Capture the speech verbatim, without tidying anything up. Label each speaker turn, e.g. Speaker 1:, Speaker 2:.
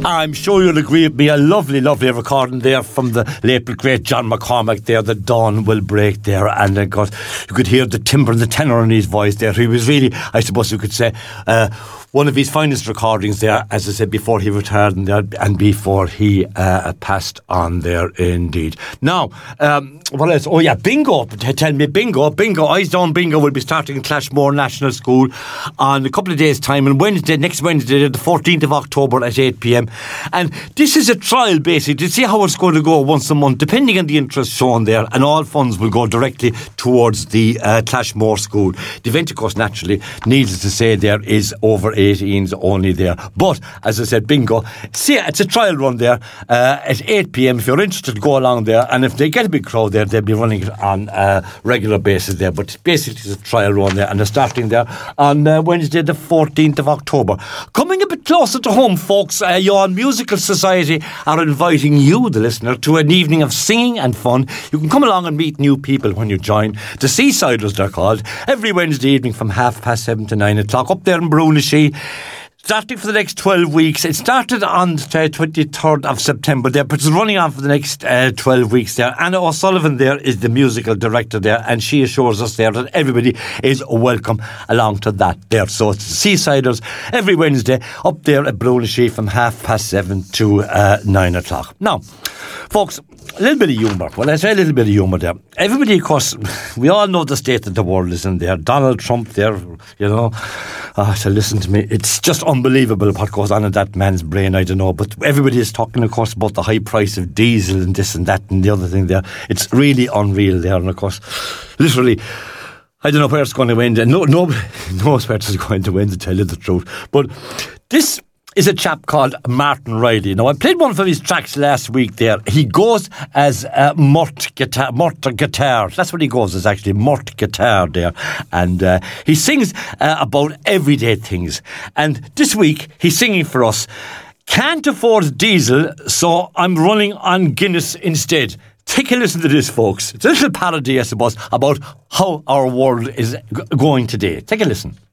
Speaker 1: I'm sure you'll agree with me. A lovely, lovely recording there from the late great John McCormack there. The dawn will break there, and of course you could hear the timbre and the tenor in his voice there. He was really, I suppose you could say, uh, one of his finest recordings there, as I said, before he retired and, there, and before he uh, passed on there indeed. Now, um, what else? Oh yeah, bingo. Tell me, bingo. Bingo. Eyes Down Bingo will be starting in Clashmore National School on a couple of days' time, on Wednesday, next Wednesday, the fourteenth of October at eight p.m. And this is a trial, basically, to see how it's going to go once a month, depending on the interest shown there, and all funds will go directly towards the uh, Clashmore School. The event, of course, naturally, needless to say, there is over eighteens only there. But, as I said, bingo. See, it's a trial run there uh, at eight p.m. If you're interested, go along there, and if they get a big crowd there, they'll be running it on a regular basis there. But basically, it's a trial run there, and they're starting there on uh, Wednesday, the fourteenth of October. Coming a bit closer to home, folks, uh, your Musical Society are inviting you, the listener, to an evening of singing and fun. You can come along and meet new people when you join. The Seasiders, they're called, every Wednesday evening from half past seven to nine o'clock up there in Brunashy. Starting for the next twelve weeks. It started on the twenty-third of September there, but it's running on for the next uh, twelve weeks there. Anna O'Sullivan there is the musical director there, and she assures us there that everybody is welcome along to that there. So it's Seasiders every Wednesday up there at Brunashy from half past seven to uh, nine o'clock. Now, folks, a little bit of humour. Well, I say a little bit of humour there. Everybody, of course, we all know the state that the world is in there. Donald Trump there, you know. Oh, so listen to me. It's just unbelievable what goes on in that man's brain. I don't know. But everybody is talking, of course, about the high price of diesel and this and that and the other thing there. It's really unreal there. And, of course, literally, I don't know where it's going to end. No, nobody knows where it's going to end, to tell you the truth. But this is a chap called Martin Riley. Now, I played one of his tracks last week there. He goes as uh, Mort Guitar. Mort Guitar. That's what he goes as, actually, Mort Guitar there. And uh, he sings uh, about everyday things. And this week, he's singing for us, Can't Afford Diesel, so I'm running on Guinness instead. Take a listen to this, folks. It's a little parody, I suppose, about how our world is g- going today. Take a listen.